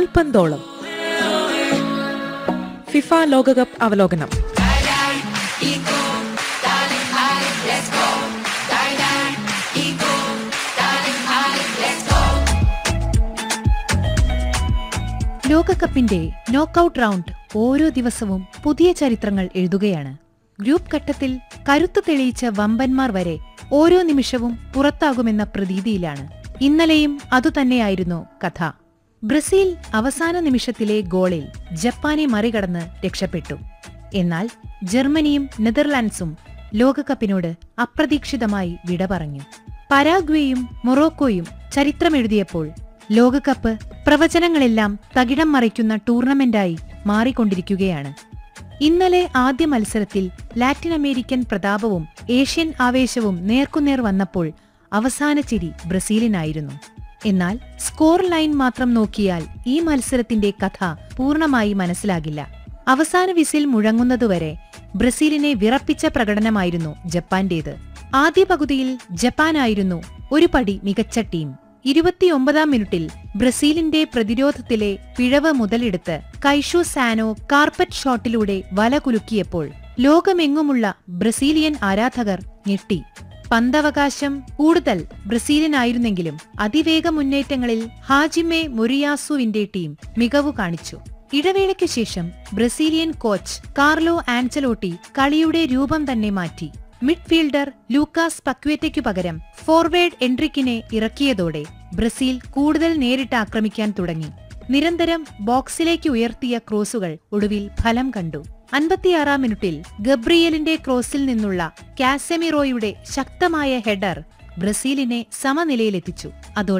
കാൽപന്തോളം. FIFA ലോകകപ്പ് അവലോകനം. ലോകകപ്പിന്റെ നോക്കൌട്ട് റൗണ്ട് ഓരോ ദിവസവും പുതിയ ചരിത്രങ്ങൾ എഴുതുകയാണ്. ഗ്രൂപ്പ് ഘട്ടത്തിൽ കരുത്തു തെളിയിച്ച വമ്പന്മാർ വരെ ഓരോ നിമിഷവും പുറത്താകുമെന്ന പ്രതീതിയിലാണ്. ഇന്നലെയും അതുതന്നെയായിരുന്നു കഥ. ബ്രസീൽ അവസാന നിമിഷത്തിലെ ഗോളിൽ ജപ്പാനെ മറികടന്ന് രക്ഷപ്പെട്ടു. എന്നാൽ ജർമ്മനിയും നെതർലാൻഡ്സും ലോകകപ്പിനോട് അപ്രതീക്ഷിതമായി വിട പറഞ്ഞു. പരാഗ്വേയും മൊറോക്കോയും ചരിത്രമെഴുതിയപ്പോൾ ലോകകപ്പ് പ്രവചനങ്ങളെല്ലാം തകിടം മറിക്കുന്ന ടൂർണമെന്റായി മാറിക്കൊണ്ടിരിക്കുകയാണ്. ഇന്നലെ ആദ്യ മത്സരത്തിൽ ലാറ്റിൻ അമേരിക്കൻ പ്രതാപവും ഏഷ്യൻ ആവേശവും നേർക്കുനേർ വന്നപ്പോൾ അവസാന ചിരി ബ്രസീലിനായിരുന്നു. എന്നാൽ സ്കോർ ലൈൻ മാത്രം നോക്കിയാൽ ഈ മത്സരത്തിന്റെ കഥ പൂർണ്ണമായി മനസ്സിലാകില്ല. അവസാന വിസിൽ മുഴങ്ങുന്നതുവരെ ബ്രസീലിനെ വിറപ്പിച്ച പ്രകടനമായിരുന്നു ജപ്പാന്റേത്. ആദ്യ പകുതിയിൽ ജപ്പാനായിരുന്നു ഒരു പടി മികച്ച ടീം. 29-ാം മിനിറ്റിൽ ബ്രസീലിന്റെ പ്രതിരോധത്തിലെ പിഴവ് മുതലെടുത്ത് കൈഷു സാനോ കാർപ്പറ്റ് ഷോട്ടിലൂടെ വല കുലുക്കിയപ്പോൾ ലോകമെങ്ങുമുള്ള ബ്രസീലിയൻ ആരാധകർ ഞെട്ടി. പന്തവകാശം കൂടുതൽ ബ്രസീലിനായിരുന്നെങ്കിലും അതിവേഗ മുന്നേറ്റങ്ങളിൽ ഹാജിമെ മൊറിയാസുവിന്റെ ടീം മികവു കാണിച്ചു. ഇടവേളയ്ക്കു ശേഷം ബ്രസീലിയൻ കോച്ച് കാർലോ ആൻചലോട്ടി കളിയുടെ രൂപം തന്നെ മാറ്റി. മിഡ്ഫീൽഡർ ലൂക്കാസ് പക്വേറ്റയ്ക്കു പകരം ഫോർവേഡ് എൻട്രിക്കിനെ ഇറക്കിയതോടെ ബ്രസീൽ കൂടുതൽ നേരിട്ട് ആക്രമിക്കാൻ തുടങ്ങി. നിരന്തരം ബോക്സിലേക്ക് ഉയർത്തിയ ക്രോസുകൾ ഒടുവിൽ ഫലം കണ്ടു. 56-ാം മിനിറ്റിൽ ഗബ്രിയേലിന്റെ ക്രോസിൽ നിന്നുള്ള കാസെമിറോയുടെ ശക്തമായ ഹെഡർ ബ്രസീലിനെ സമനിലയിലെത്തിച്ചു. അതോടെ